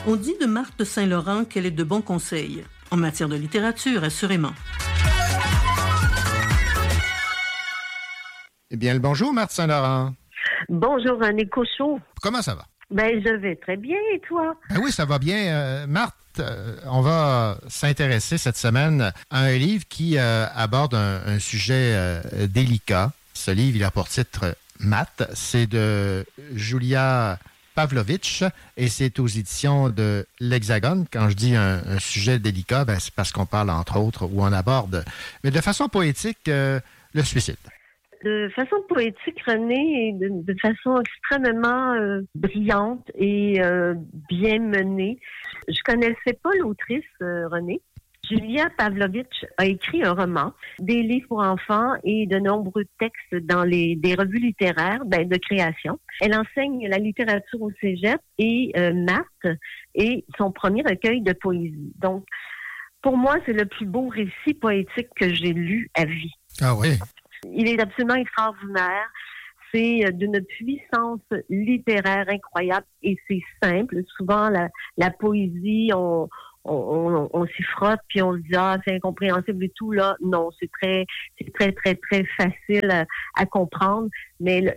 On dit de Marthe Saint-Laurent qu'elle est de bons conseils, en matière de littérature, assurément. Eh bien, le bonjour, Marthe Saint-Laurent. Bonjour, René Cochot. Comment ça va? Ben, je vais très bien, et toi? Ben oui, ça va bien. Marthe, on va s'intéresser cette semaine à un livre qui aborde un sujet délicat. Ce livre, il a pour titre « Math ». C'est de Julia Pavlovitch et c'est aux éditions de l'Hexagone. Quand je dis un sujet délicat, ben, c'est parce qu'on parle, entre autres, où on aborde, mais de façon poétique, le suicide. De façon poétique, René, et de façon extrêmement brillante et bien menée. Je connaissais pas l'autrice, René. Julia Pavlovitch a écrit un roman, des livres pour enfants et de nombreux textes dans des revues littéraires de création. Elle enseigne la littérature au cégep et maths et son premier recueil de poésie. Donc, pour moi, c'est le plus beau récit poétique que j'ai lu à vie. Ah oui? Il est absolument extraordinaire. C'est d'une puissance littéraire incroyable et c'est simple. Souvent, la poésie, on s'y frotte puis on se dit c'est incompréhensible et tout là. Non, c'est très très facile à comprendre. Mais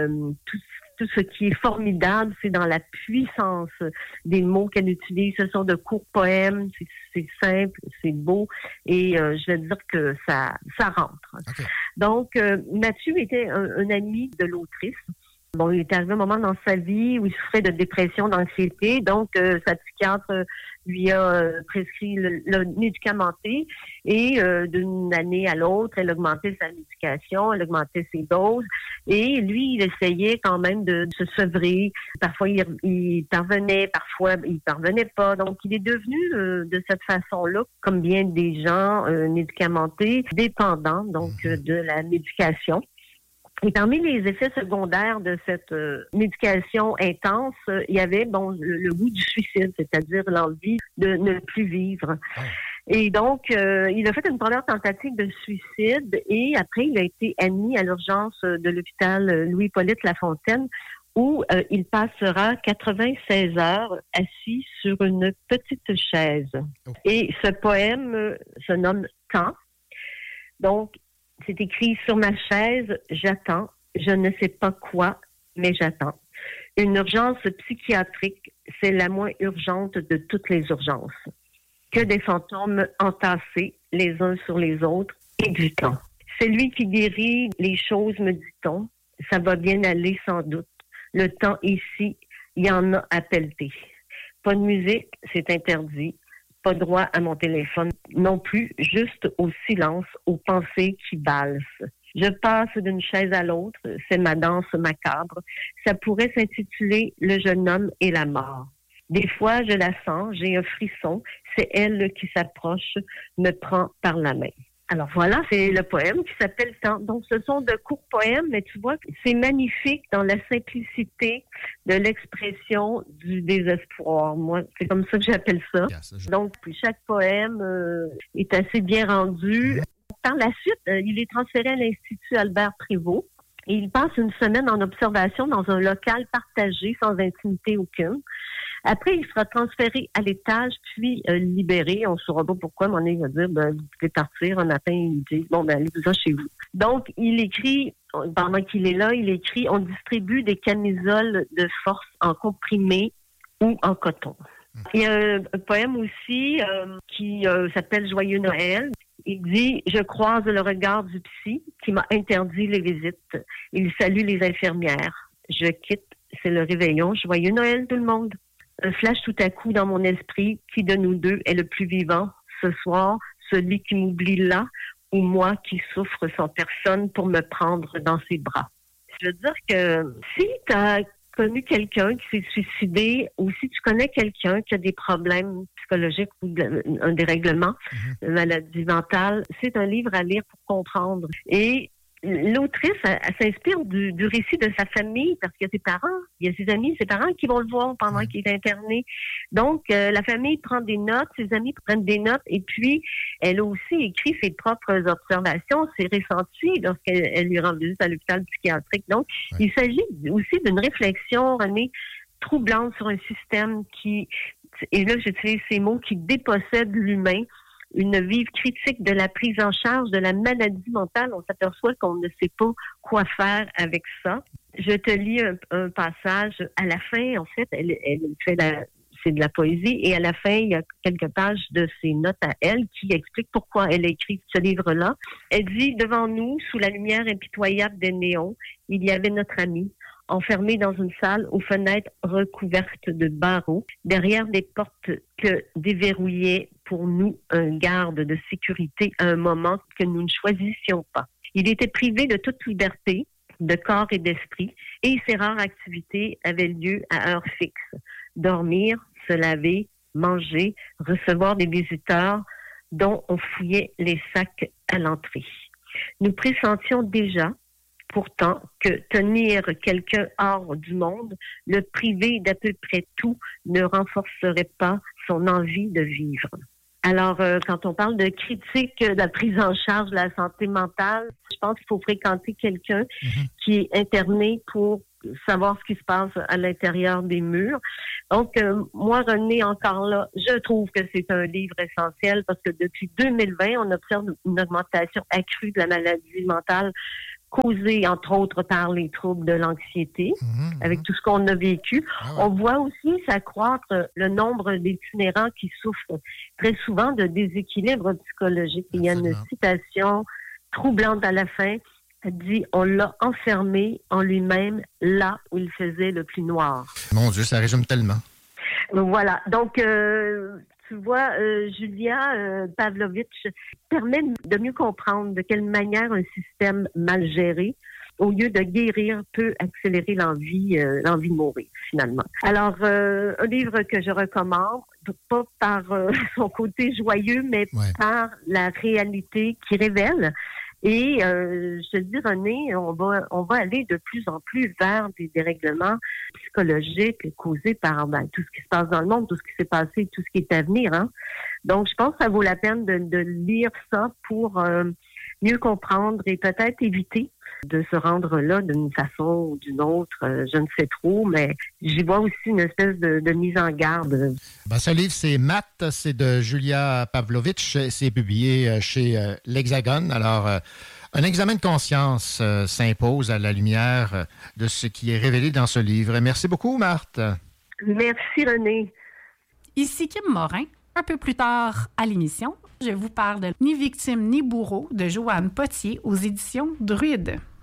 tout ce qui est formidable, c'est dans la puissance des mots qu'elle utilise. Ce sont de courts poèmes, c'est simple, c'est beau, et je vais dire que ça rentre. Okay. Donc, Mathieu était un ami de l'autrice. Bon, il est arrivé un moment dans sa vie où il souffrait de dépression, d'anxiété, donc sa psychiatre lui a prescrit le médicamenté et d'une année à l'autre, elle augmentait sa médication, elle augmentait ses doses et lui, il essayait quand même de se sevrer. Parfois, il parvenait, parfois, il parvenait pas. Donc, il est devenu de cette façon-là, comme bien des gens médicamentés, dépendants donc de la médication. Et parmi les effets secondaires de cette médication intense, il y avait le goût du suicide, c'est-à-dire l'envie de ne plus vivre. Et donc, il a fait une première tentative de suicide et après, il a été admis à l'urgence de l'hôpital Louis-Hippolyte Lafontaine où il passera 96 heures assis sur une petite chaise. Et ce poème se nomme « Temps ». Donc, c'est écrit sur ma chaise, j'attends, je ne sais pas quoi, mais j'attends. Une urgence psychiatrique, c'est la moins urgente de toutes les urgences. Que des fantômes entassés les uns sur les autres et du temps. C'est lui qui guérit les choses, me dit-on. Ça va bien aller sans doute. Le temps ici, il y en a à pelleter. Pas de musique, c'est interdit. Pas droit à mon téléphone non plus, juste au silence, aux pensées qui valsent. Je passe d'une chaise à l'autre, c'est ma danse macabre. Ça pourrait s'intituler « Le jeune homme et la mort ». Des fois, je la sens, j'ai un frisson, c'est elle qui s'approche, me prend par la main. Alors voilà, c'est le poème qui s'appelle « Temps ». Donc, ce sont de courts poèmes, mais tu vois, c'est magnifique dans la simplicité de l'expression du désespoir. Moi, c'est comme ça que j'appelle ça. Donc, chaque poème est assez bien rendu. Par la suite, il est transféré à l'Institut Albert Prévost et il passe une semaine en observation dans un local partagé sans intimité aucune. Après, il sera transféré à l'étage, puis libéré. On ne saura pas pourquoi, mais il va dire, vous pouvez partir. Un matin, il dit, allez-vous-en chez vous. Donc, il écrit, pendant qu'il est là, il écrit, on distribue des camisoles de force en comprimé ou en coton. Il y a un poème aussi qui s'appelle Joyeux Noël. Il dit, je croise le regard du psy qui m'a interdit les visites. Il salue les infirmières. Je quitte, c'est le réveillon. Joyeux Noël, tout le monde. Un flash tout à coup dans mon esprit, qui de nous deux est le plus vivant ce soir, celui qui m'oublie là, ou moi qui souffre sans personne pour me prendre dans ses bras. Je veux dire que si tu as connu quelqu'un qui s'est suicidé, ou si tu connais quelqu'un qui a des problèmes psychologiques ou un dérèglement, une maladie mentale, c'est un livre à lire pour comprendre. Et l'autrice, elle s'inspire du récit de sa famille parce qu'il y a ses parents, il y a ses amis, ses parents qui vont le voir pendant qu'il est interné. Donc, la famille prend des notes, ses amis prennent des notes et puis elle a aussi écrit ses propres observations, ses ressentis lorsqu'elle lui rend visite à l'hôpital psychiatrique. Donc, il s'agit aussi d'une réflexion, René, troublante sur un système qui et là j'utilise ces mots, qui dépossède l'humain, une vive critique de la prise en charge de la maladie mentale. On s'aperçoit qu'on ne sait pas quoi faire avec ça. Je te lis un passage à la fin. En fait, elle fait c'est de la poésie, et à la fin, il y a quelques pages de ses notes à elle qui expliquent pourquoi elle a écrit ce livre-là. Elle dit: devant nous, sous la lumière impitoyable des néons, il y avait notre ami, enfermé dans une salle aux fenêtres recouvertes de barreaux, derrière des portes que déverrouillait pour nous un garde de sécurité à un moment que nous ne choisissions pas. Il était privé de toute liberté, de corps et d'esprit, et ses rares activités avaient lieu à heure fixe. Dormir, se laver, manger, recevoir des visiteurs dont on fouillait les sacs à l'entrée. Nous pressentions déjà, pourtant, que tenir quelqu'un hors du monde, le priver d'à peu près tout, ne renforcerait pas son envie de vivre. Alors, quand on parle de critique de la prise en charge de la santé mentale, je pense qu'il faut fréquenter quelqu'un qui est interné pour savoir ce qui se passe à l'intérieur des murs. Donc, moi, Renée, encore là, je trouve que c'est un livre essentiel parce que depuis 2020, on observe une augmentation accrue de la maladie mentale causée, entre autres, par les troubles de l'anxiété, avec tout ce qu'on a vécu. On voit aussi s'accroître le nombre d'itinérants qui souffrent très souvent de déséquilibre psychologique. Il y a une citation troublante à la fin. Elle dit: on l'a enfermé en lui-même là où il faisait le plus noir. Mon Dieu, ça résume tellement. Voilà. Donc, tu vois, Julia Pavlovitch permet de mieux comprendre de quelle manière un système mal géré, au lieu de guérir, peut accélérer l'envie de mourir, finalement. Alors, un livre que je recommande, pas par son côté joyeux, mais par la réalité qui révèle. Et je te dis, Renée, on va aller de plus en plus vers des dérèglements psychologiques causés par tout ce qui se passe dans le monde, tout ce qui s'est passé, tout ce qui est à venir. Hein. Donc, je pense que ça vaut la peine de lire ça pour mieux comprendre et peut-être éviter de se rendre là d'une façon ou d'une autre. Je ne sais trop, mais j'y vois aussi une espèce de mise en garde. Ce livre, c'est Matt, c'est de Julia Pavlovitch. C'est publié chez l'Hexagone. Alors, un examen de conscience s'impose à la lumière de ce qui est révélé dans ce livre. Merci beaucoup, Marthe. Merci, Renée. Ici Kim Morin. Un peu plus tard à l'émission, je vous parle de Ni victime ni bourreau de Joanne Potier aux éditions Druide.